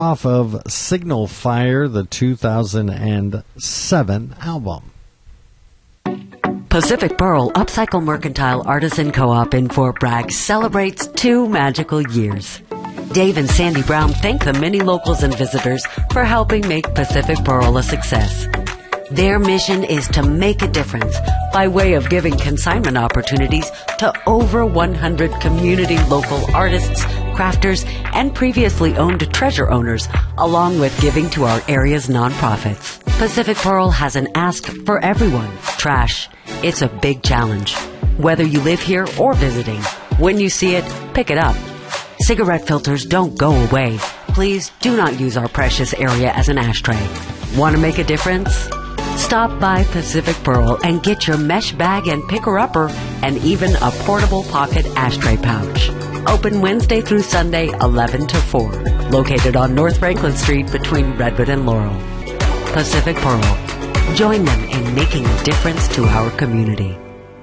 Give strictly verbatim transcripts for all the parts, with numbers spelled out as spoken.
off of Signal Fire, the two thousand seven album. Pacific Pearl Upcycle Mercantile Artisan Co-op in Fort Bragg celebrates two magical years. Dave and Sandy Brown thank the many locals and visitors for helping make Pacific Pearl a success. Their mission is to make a difference by way of giving consignment opportunities to over one hundred community local artists, crafters, and previously owned treasure owners, along with giving to our area's nonprofits. Pacific Pearl has an ask for everyone. Trash. It's a big challenge. Whether you live here or visiting, when you see it, pick it up. Cigarette filters don't go away. Please do not use our precious area as an ashtray. Want to make a difference? Stop by Pacific Pearl and get your mesh bag and picker-upper and even a portable pocket ashtray pouch. Open Wednesday through Sunday, eleven to four. Located on North Franklin Street between Redwood and Laurel. Pacific Pearl. Join them in making a difference to our community.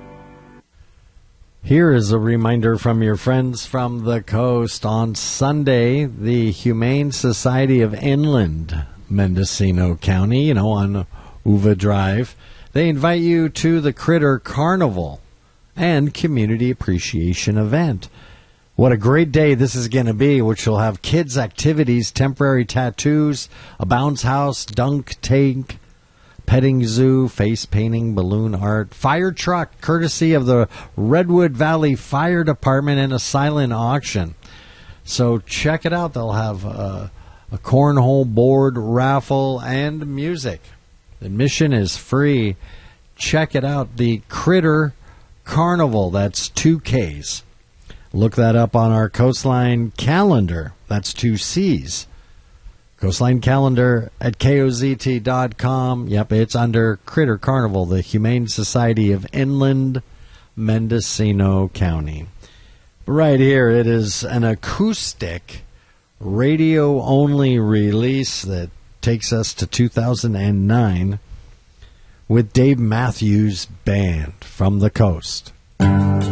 Here is a reminder from your friends from the coast. On Sunday, the Humane Society of Inland Mendocino County, you know, on Uva Drive, they invite you to the Critter Carnival and Community Appreciation Event. What a great day this is going to be, which will have kids' activities, temporary tattoos, a bounce house, dunk tank, petting zoo, face painting, balloon art, fire truck, courtesy of the Redwood Valley Fire Department, and a silent auction. So check it out. They'll have a, a cornhole board raffle and music. Admission is free. Check it out. The Critter Carnival. That's two Ks. Look that up on our Coastline calendar. That's two C's. Coastline calendar at K O Z T dot com. Yep, it's under Critter Carnival, the Humane Society of Inland Mendocino County. Right here, it is an acoustic radio-only release that takes us to two thousand nine with Dave Matthews Band from the coast.